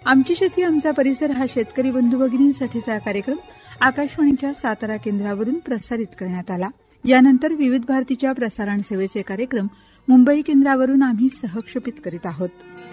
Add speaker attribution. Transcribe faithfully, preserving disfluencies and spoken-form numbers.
Speaker 1: आमची शेती आमचा परिसर हा शेतकरी बंधू भगिनींसाठीचा कार्यक्रम आकाशवाणीच्या सातारा केंद्रावरून प्रसारित करण्यात आला. यानंतर विविध भारतीच्या प्रसारण सेवेचे कार्यक्रम मुंबई केंद्रावरून आम्ही सहक्षेपित करीत आहोत.